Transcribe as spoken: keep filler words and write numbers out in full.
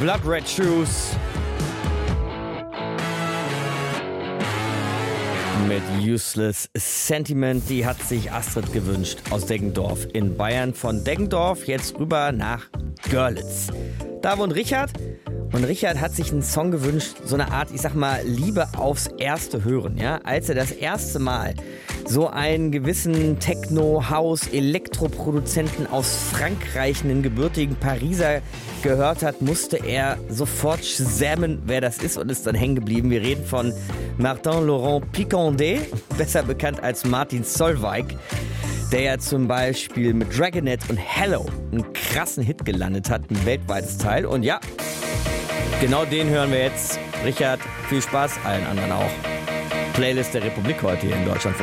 Blood Red Shoes mit Useless Sentiment. Die hat sich Astrid gewünscht aus Deggendorf in Bayern. Von Deggendorf jetzt rüber nach Görlitz. Da wohnt Richard. Und Richard hat sich einen Song gewünscht, so eine Art, ich sag mal, Liebe aufs erste Hören. Ja? Als er das erste Mal so einen gewissen Techno-House-Elektroproduzenten aus Frankreich, einen gebürtigen Pariser, gehört hat, musste er sofort schzammen, wer das ist, und ist dann hängen geblieben. Wir reden von Martin Laurent Picondet, besser bekannt als Martin Solveig, der ja zum Beispiel mit Dragonet und Hello einen krassen Hit gelandet hat, ein weltweites Teil. Und ja, genau den hören wir jetzt. Richard, viel Spaß, allen anderen auch. Playlist der Republik heute hier in Deutschland.